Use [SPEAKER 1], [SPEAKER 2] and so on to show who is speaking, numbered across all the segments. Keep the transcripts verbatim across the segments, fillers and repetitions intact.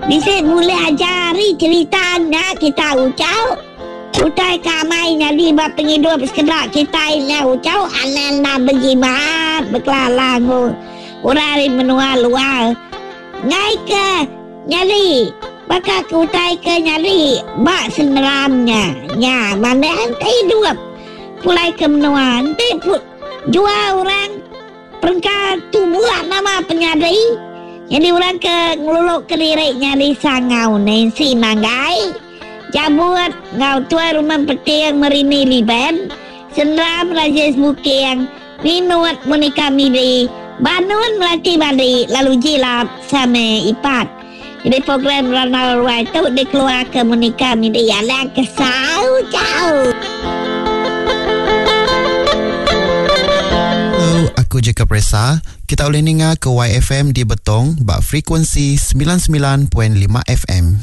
[SPEAKER 1] Bisa boleh ajari cerita nak kita ucau. Utai kamai nyali bab penghidup sekedak kita ina ucau anan nak berjimat berkelalang urari menua luar. Ngai ke nyali bakal ke utai ke nyali bak seneramnya. Nya mana ente hidup pulai ke menua ente jual orang perengkat tu buat nama penyadari. Jadi orang ke ngeluluk ke lirik nyari sangau Nancy Manggai jabut ngau tua rumah peti yang merini liban senram Rajesh Buki yang minut Monika Mili banun melatih balik lalu jilap sama ipat. Jadi program Ronald White tu dikeluar ke Monika Mili yang kesau jauh.
[SPEAKER 2] Aku Jacob Resa. Kita boleh dengar ke Y F M di Betong bak frekuensi sembilan puluh sembilan perpuluhan lima F M.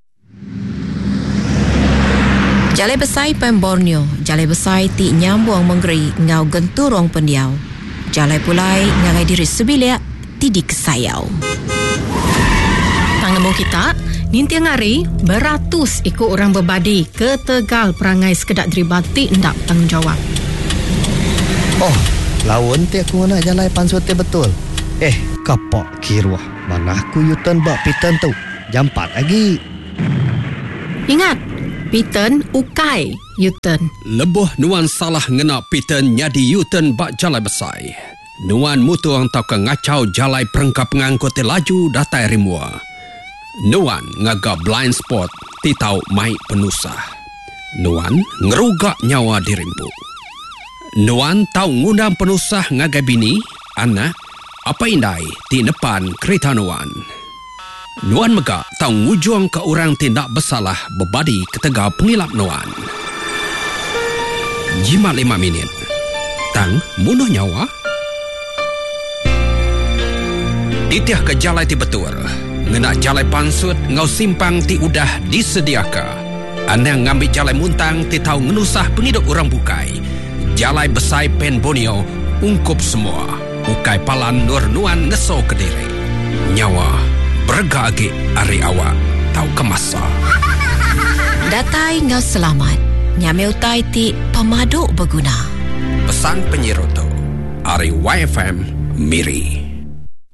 [SPEAKER 3] Jalai besai pen Borneo, jalai besai ti nyambung menggeri ngau genturong pendiau. Jalai pulai ngagai diri sebilik ti di kesayau.
[SPEAKER 4] Tang nemu kita, ninti ngari beratus ikut orang berbadi ke Tegal perangai sekedak deribati ndak tanggungjawab.
[SPEAKER 5] Oh, lawan ti aku nak jalai pansut betul. Eh, kapak kirwah. Mana aku yutan bak pitan tu. Jampat lagi.
[SPEAKER 4] Ingat, pitan ukai yutan.
[SPEAKER 6] Lebuh nuan salah ngena pitan nyadi yutan bak jalai besai. Nuan mutuang tau ke ngacau jalai perengkap pengangkut laju datai rimua. Nuan ngaga blind spot ti tau mai penusah. Nuan ngerugak nyawa dirimpu. Nuan tahu ngundang penusah ngagai bini, anak, apa indai ti depan kereta Nuan. Nuan megak tahu ngujuang ke orang tindak bersalah berbadi ketegak pengilap Nuan. Jimat lima minit. Tang munuh nyawa. Titiah ke jalai ti betul. Ngena jalai pansut ngau simpang ti udah disediaka. Anda ngambil jalai muntang ti tahu ngenusah penghidup orang bukai. Jalai besai pen Borneo ungkup semua. Ukai palan nur nuan ngeso ke diri. Nyawa bergagi ari awak tau kemasa.
[SPEAKER 3] Datai ngau selamat. Nyame utai ti pemaduk berguna.
[SPEAKER 6] Pesan penyirutu. Ari Y F M Miri.